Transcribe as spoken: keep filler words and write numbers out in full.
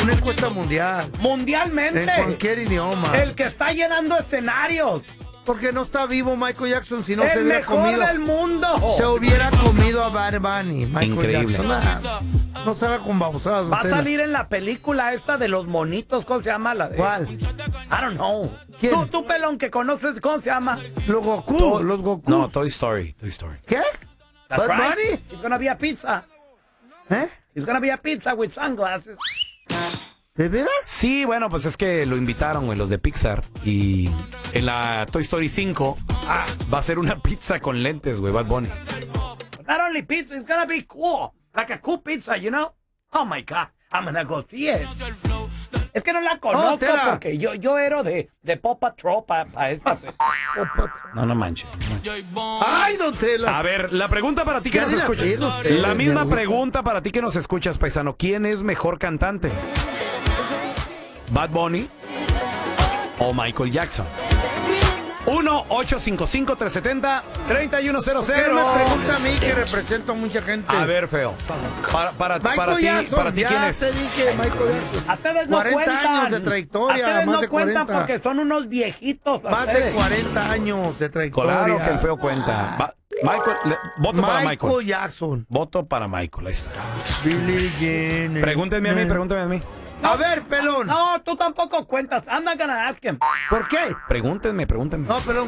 Una encuesta mundial. Mundialmente. En cualquier idioma. El que está llenando escenarios. Porque no está vivo Michael Jackson, si no el se hubiera mejor comido. del mundo. Se hubiera comido a Bad Bunny, Michael Increíble. Jackson. Nah, no salga con babosadas. Va a usted. salir en la película esta de los monitos, ¿cómo se llama? La de... ¿Cuál? I don't know. ¿Quién? Tú, tú, pelón, que conoces, ¿cómo se llama? Los Goku, To- los Goku. No, Toy Story, Toy Story. ¿Qué? That's ¿Bad right. Bunny? It's gonna be a pizza. ¿Eh? It's gonna be a pizza with sunglasses. ¿De veras? Sí, bueno, pues es que lo invitaron, güey, los de Pixar. Y en la Toy Story cinco ah, va a ser una pizza con lentes, güey, Bad Bunny. Not only pizza, it's gonna be cool. Like a cool pizza, you know? Oh my God, I'm gonna go see it. Es que no la conozco Oh, tela. porque yo, yo era de, de Paw Patrol para pa esta. No, no manches. no manches. ¡Ay, don Tela! A ver, la pregunta para ti que Ya nos ni la escuchas. pido, usted, La mi misma agüita. pregunta para ti que nos escuchas, paisano. ¿Quién es mejor cantante? ¿Bad Bunny o Michael Jackson? uno ocho cinco cinco, tres siete cero, tres uno cero ¿Por qué cero. me pregunta a mí que represento a mucha gente? A ver, feo. Para, para, Michael para ti, Jackson, para ti, ya ¿quién es? te dije, Michael Jackson. A ustedes no cuarenta cuentan. años de trayectoria, A ustedes más no de cuentan cuarenta. porque son unos viejitos. a Más de ustedes. cuarenta años de trayectoria. Claro que el feo cuenta. Va- Michael, le- voto para Michael Michael. Jackson. Voto para Michael. Ahí está. Billie Jean. Pregúntenme a mí, pregúntenme a mí. A ver, pelón. No, tú tampoco cuentas. I'm not gonna ask him. ¿Por qué? Pregúntenme, pregúntenme. No, pelón.